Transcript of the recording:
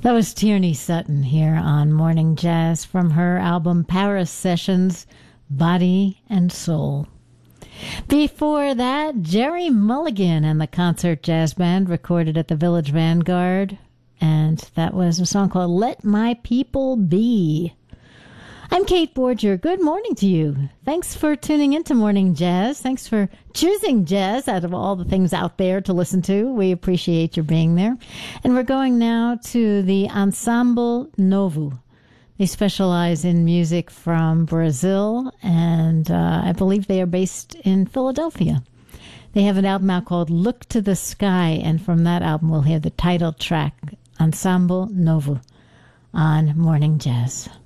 That was Tierney Sutton here on Morning Jazz from her album Paris Sessions, Body and Soul. Before that, Jerry Mulligan and the Concert Jazz Band recorded at the Village Vanguard, and that was a song called Let My People Be. I'm Kate Borger. Good morning to you. Thanks for tuning into Morning Jazz. Thanks for choosing jazz out of all the things out there to listen to. We appreciate your being there. And we're going now to the Ensemble Novo. They specialize in music from Brazil, and I believe they are based in Philadelphia. They have an album out called Look to the Sky, and from that album we'll hear the title track, Ensemble Novo, on Morning Jazz.